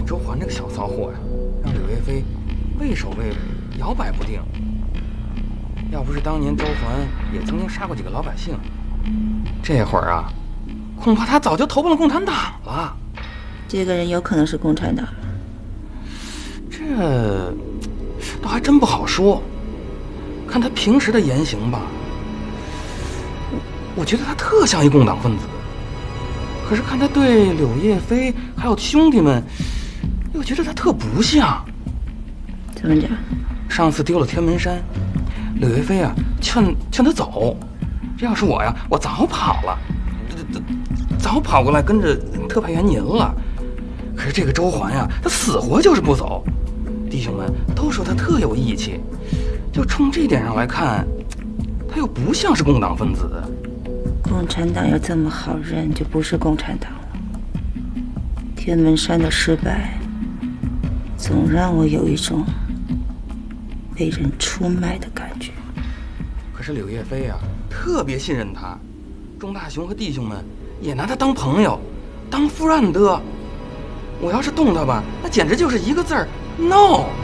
周环这个小骚货呀，让柳叶飞畏首畏尾，摇摆不定。要不是当年周环也曾经杀过几个老百姓，这会儿啊，恐怕他早就投奔了共产党了。 这个人有可能是共产党吗？ 这倒还真不好说。看他平时的言行吧，我觉得他特像一共党分子。可是看他对柳叶飞还有兄弟们，又觉得他特不像。 怎么讲？ 上次丢了天门山，柳叶飞啊劝他走，这要是我呀，我早跑了，早跑过来跟着特派员您了。可是这个周环呀，他死活就是不走。弟兄们都说他特有义气，就冲这点上来看，他又不像是共党分子。 共产党要这么好认，就不是共产党了。天门山的失败，总让我有一种被人出卖的感觉。 可是柳叶飞啊，特别信任他，钟大雄和弟兄们也拿他当朋友，当夫人的。我要是动他吧，那简直就是一个字儿 no。